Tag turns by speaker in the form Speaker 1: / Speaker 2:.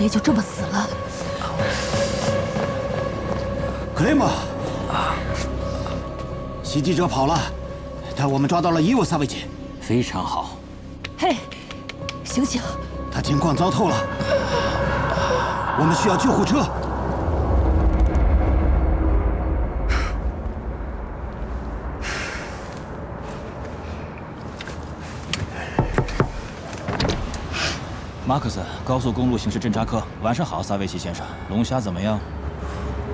Speaker 1: 贝就这么死了。
Speaker 2: 克雷姆，袭击者跑了，但我们抓到了伊沃萨维奇。
Speaker 3: 非常好。
Speaker 1: 嘿，醒醒！
Speaker 2: 他情况糟透了，我们需要救护车。
Speaker 4: 马克思，高速公路刑事侦查科，晚上好，萨维奇先生。龙虾怎么样？